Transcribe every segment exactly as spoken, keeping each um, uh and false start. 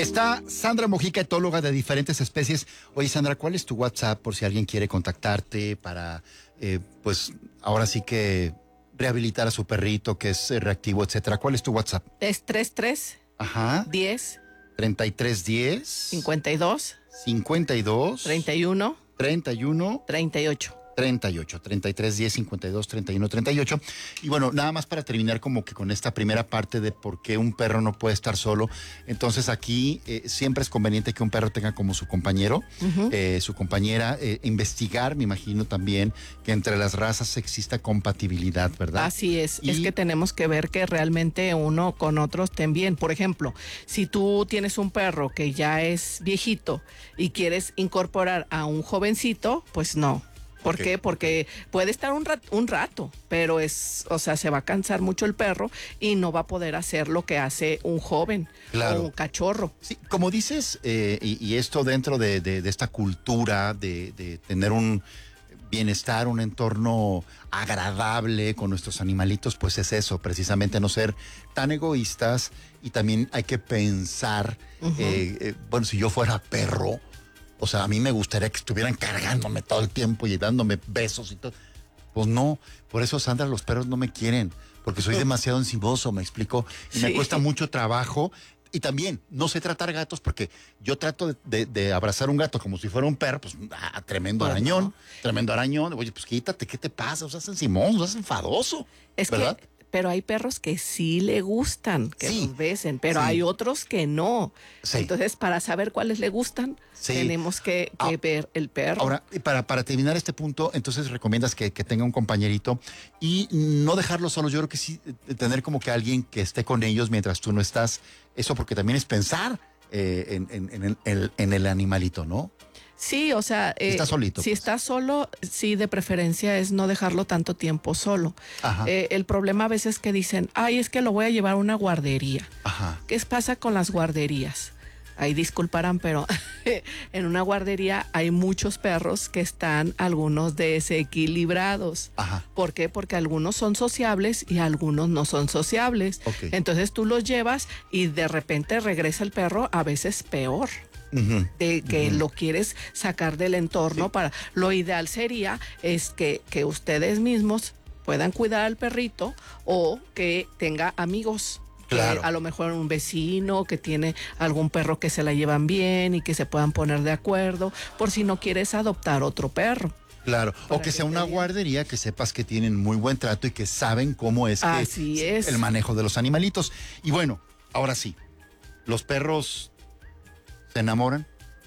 Está Sandra Mojica, etóloga de diferentes especies. Oye, Sandra, ¿cuál es tu WhatsApp por si alguien quiere contactarte para, eh, pues, ahora sí que rehabilitar a su perrito que es eh, reactivo, etcétera? ¿Cuál es tu WhatsApp? Es treinta y tres, Ajá. diez, treinta y tres diez, cincuenta y dos, cincuenta y dos, treinta y uno, treinta y uno, treinta y ocho. treinta y ocho, treinta y tres, diez, cincuenta y dos, treinta y uno, treinta y ocho. Y bueno, nada más para terminar como que con esta primera parte de por qué un perro no puede estar solo. Entonces aquí eh, siempre es conveniente que un perro tenga como su compañero, uh-huh. eh, su compañera, eh, investigar, me imagino también, que entre las razas exista compatibilidad, ¿verdad? Así es, y... es que tenemos que ver que realmente uno con otro estén bien. Por ejemplo, si tú tienes un perro que ya es viejito y quieres incorporar a un jovencito, pues no. ¿Por okay. qué? Porque puede estar un rato, un rato, pero es, o sea, se va a cansar mucho el perro y no va a poder hacer lo que hace un joven, claro, o un cachorro. Sí, como dices, eh, y, y esto dentro de, de, de esta cultura de, de tener un bienestar, un entorno agradable con nuestros animalitos, pues es eso, precisamente no ser tan egoístas, y también hay que pensar, uh-huh. eh, eh, bueno, si yo fuera perro, o sea, a mí me gustaría que estuvieran cargándome todo el tiempo y dándome besos y todo. Pues no, por eso, Sandra, los perros no me quieren, porque soy demasiado encimoso, me explico, y sí. me cuesta mucho trabajo. Y también, no sé tratar gatos, porque yo trato de, de, de abrazar un gato como si fuera un perro, pues, ah, tremendo arañón, no. tremendo arañón. Oye, pues quítate, ¿qué te pasa? O sea, es encimoso, es enfadoso, es ¿verdad? Que... Pero hay perros que sí le gustan que sí, los besen, pero sí. hay otros que no. Sí. Entonces, para saber cuáles le gustan, sí. tenemos que, que ah, ver el perro. Ahora, para, para terminar este punto, entonces recomiendas que, que tenga un compañerito y no dejarlos solos. Yo creo que sí, tener como que alguien que esté con ellos mientras tú no estás. Eso porque también es pensar eh, en, en, en, el, en el animalito, ¿no? Sí, o sea, eh, está solito, si pues. está solo, sí, de preferencia es no dejarlo tanto tiempo solo. Eh, el problema a veces que dicen, ay, es que lo voy a llevar a una guardería. Ajá. ¿Qué pasa con las guarderías? Ahí disculparán, pero en una guardería hay muchos perros que están algunos desequilibrados. Ajá. ¿Por qué? Porque algunos son sociables y algunos no son sociables. Okay. Entonces tú los llevas y de repente regresa el perro a veces peor. Uh-huh. De que uh-huh. lo quieres sacar del entorno. Sí. Para lo ideal sería es que, que ustedes mismos puedan cuidar al perrito o que tenga amigos. Claro. Que a lo mejor un vecino que tiene algún perro que se la llevan bien y que se puedan poner de acuerdo por si no quieres adoptar otro perro. Claro, o que, que sea una guardería que sepas que tienen muy buen trato y que saben cómo es, Así que es. el manejo de los animalitos. Y bueno, ahora sí, los perros ¿se enamoran?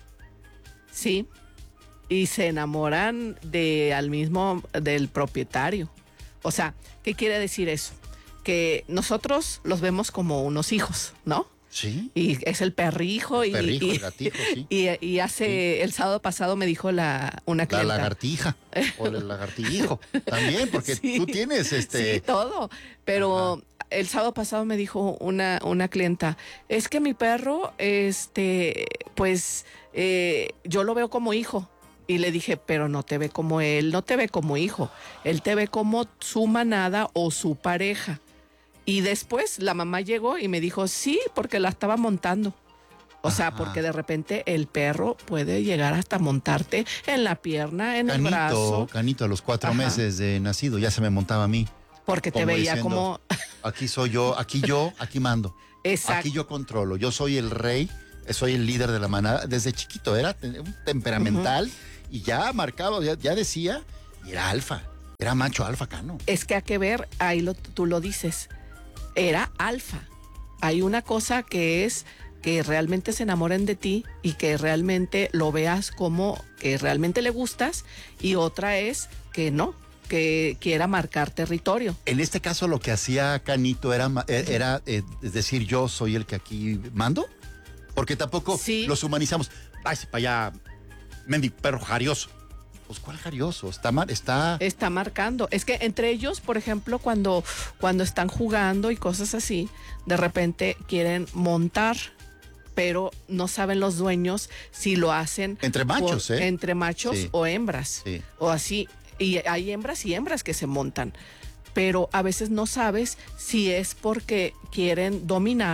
Sí, y se enamoran de al mismo del propietario. O sea, ¿qué quiere decir eso? Que nosotros los vemos como unos hijos, ¿no? Sí. Y es el perrijo. El perrijo, y, el gatijo, sí. Y, y hace, sí. el sábado pasado me dijo la una clienta. La lagartija, o el lagartijo, también, porque sí. tú tienes este... Sí, todo, pero... Ajá. El sábado pasado me dijo una, una clienta, es que mi perro, este, pues, eh, yo lo veo como hijo. Y le dije, pero no te ve como él, no te ve como hijo. Él te ve como su manada o su pareja. Y después la mamá llegó y me dijo, sí, porque la estaba montando. O Ajá. sea, porque de repente el perro puede llegar hasta montarte en la pierna, en Canito, el brazo. Canito, a los cuatro Ajá. meses de nacido, ya se me montaba a mí. Porque te como veía diciendo, como... Aquí soy yo, aquí yo, aquí mando. Exacto. Aquí yo controlo, yo soy el rey, soy el líder de la manada. Desde chiquito era un temperamental uh-huh. y ya marcado, ya, ya decía, y era alfa, era macho alfa, Cano. Es que hay que ver, ahí lo, tú lo dices, era alfa. Hay una cosa que es que realmente se enamoren de ti y que realmente lo veas como que realmente le gustas, y otra es que no, que quiera marcar territorio. En este caso lo que hacía Canito era, era eh, es decir, yo soy el que aquí mando, porque tampoco sí. los humanizamos. Váyase para allá, mendigo perro jarioso. Pues ¿cuál jarioso? Está mar, está... Está marcando. Es que entre ellos, por ejemplo, cuando, cuando están jugando y cosas así, de repente quieren montar, pero no saben los dueños si lo hacen... Entre machos, por, ¿eh? Entre machos sí. o hembras. Sí. O así. Y hay hembras y hembras que se montan, pero a veces no sabes si es porque quieren dominar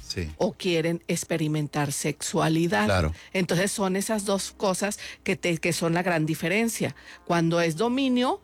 sí. o quieren experimentar sexualidad. Claro. Entonces son esas dos cosas que, te, que son la gran diferencia. Cuando es dominio,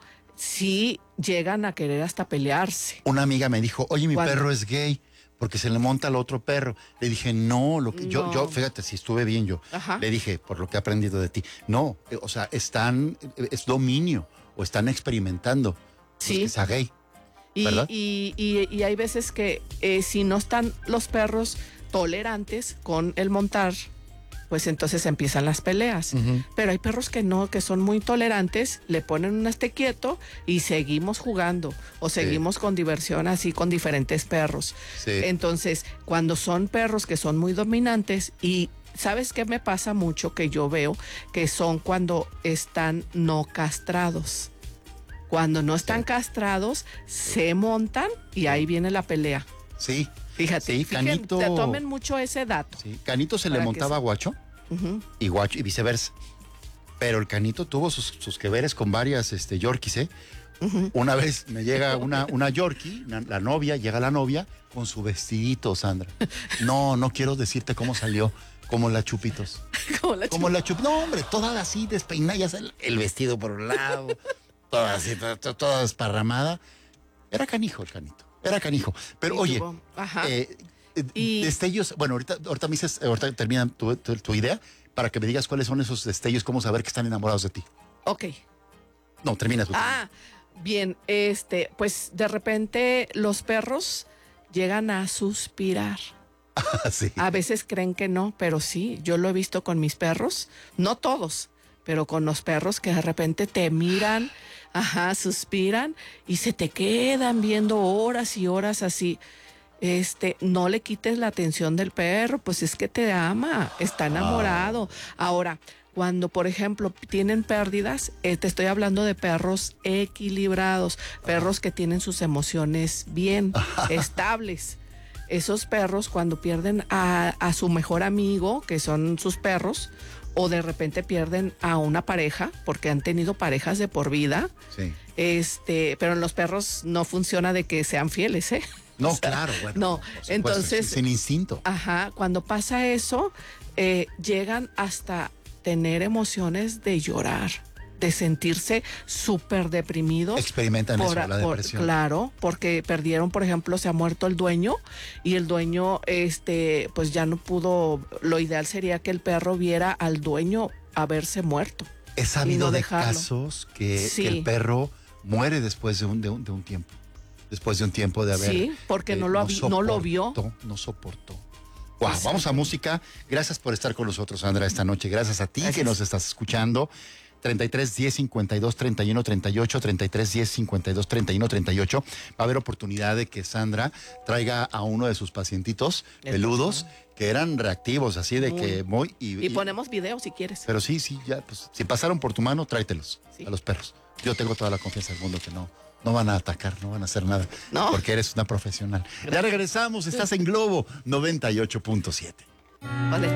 sí llegan a querer hasta pelearse. Una amiga me dijo, oye, mi ¿Cuándo? perro es gay porque se le monta al otro perro. Le dije, no, lo que No. yo, yo, fíjate, si estuve bien yo. Ajá. Le dije, por lo que he aprendido de ti. No, eh, o sea, están, eh, es dominio o están experimentando. Sí. No es que sea gay. Y, ¿Verdad? y, y, y hay veces que eh, si no están los perros tolerantes con el montar, pues entonces empiezan las peleas. Uh-huh. Pero hay perros que no, que son muy tolerantes, le ponen un esté quieto y seguimos jugando o seguimos sí. con diversión así con diferentes perros. Sí. Entonces, cuando son perros que son muy dominantes y ¿sabes qué me pasa mucho que yo veo? Que son cuando están no castrados. Cuando no están sí. castrados, se montan y ahí viene la pelea. Sí. Fíjate, sí, fíjate Canito, te tomen mucho ese dato. Sí, Canito se le montaba a Guacho uh-huh. y Guacho y viceversa. Pero el Canito tuvo sus, sus que veres con varias este, Yorkies, ¿eh? Uh-huh. Una vez me llega una, una Yorkie, una, la novia, llega la novia con su vestidito, Sandra. No, no quiero decirte cómo salió. Como la Chupitos. Como la, Como la Chupitos. No, hombre, toda así despeinada, el, el vestido por un lado. Toda así, toda, toda desparramada. Era canijo el Canito, era canijo. Pero oye, eh, y... destellos, bueno, ahorita, ahorita me dices, ahorita termina tu, tu, tu idea para que me digas cuáles son esos destellos, cómo saber que están enamorados de ti. Ok. No, termina tu. Ah, bien, este, pues de repente los perros llegan a suspirar. Ah, sí. A veces creen que no, pero sí, yo lo he visto con mis perros, no todos, pero con los perros que de repente te miran, ajá, suspiran y se te quedan viendo horas y horas así. Este, no le quites la atención del perro, pues es que te ama, está enamorado. Ah. Ahora, cuando, por ejemplo, tienen pérdidas, eh, te estoy hablando de perros equilibrados, perros que tienen sus emociones bien, estables. Esos perros cuando pierden a, a su mejor amigo, que son sus perros, o de repente pierden a una pareja, porque han tenido parejas de por vida, sí. este, pero en los perros no funciona de que sean fieles, ¿eh? No, o sea, claro, bueno. No, entonces... Sin instinto. Ajá, cuando pasa eso, eh, llegan hasta tener emociones de llorar, de sentirse súper deprimidos. Experimentan por, eso, la por, depresión. Claro, porque perdieron, por ejemplo, se ha muerto el dueño y el dueño, este, pues ya no pudo, lo ideal sería que el perro viera al dueño haberse muerto. He sabido no de dejarlo. casos que, Sí. que el perro muere después de un, de un, de un tiempo. Después de un tiempo de haber... Sí, porque eh, no, lo, no, no lo vio. soportó, no soportó. Wow, vamos a música. Gracias por estar con nosotros, Sandra, esta noche. Gracias a ti Gracias. que nos estás escuchando. treinta y tres, diez, cincuenta y dos, treinta y uno, treinta y ocho, treinta y tres, diez, cincuenta y dos, treinta y uno, treinta y ocho. Va a haber oportunidad de que Sandra traiga a uno de sus pacientitos peludos que eran reactivos, así de muy. que muy... Y, y ponemos videos si quieres. Pero sí, sí, ya, pues si pasaron por tu mano, tráetelos sí. a los perros. Yo tengo toda la confianza del mundo que no, no van a atacar, no van a hacer nada. No. Porque eres una profesional. Ya regresamos, estás en Globo noventa y ocho punto siete. Vale.